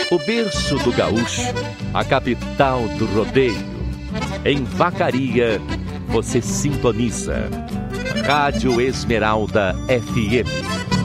O berço do gaúcho, a capital do rodeio. Em Vacaria, você sintoniza Rádio Esmeralda FM.